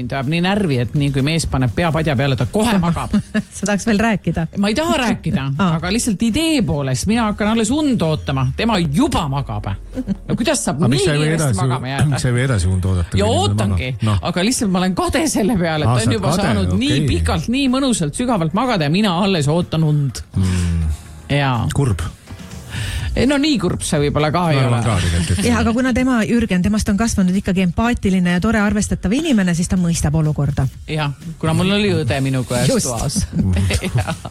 mind ajab nii närvi, et nii kui mees paneb pea padja peale, ta kohe magab. Sa tahaks veel rääkida? Ma ei taha rääkida, aga lihtsalt idee poolest mina hakkan alles und ootama. Tema juba magab. No kuidas saab nii kiiresti magama jääda? Miks sa ei või edasi und oodata? Ja ootangi, aga lihtsalt ma olen kade selle peale, et ta on juba saanud nii pikalt, nii mõnusalt, sügavalt magada ja mina alles ootan und. Kurb. No nii kurb see võib-olla ka ei ole. Aga kuna Jürgen, temast on kasvanud ikkagi empaatiline ja tore arvestatav inimene, siis ta mõistab olukorda. Jah, kuna mul oli õde minuga ühes toas.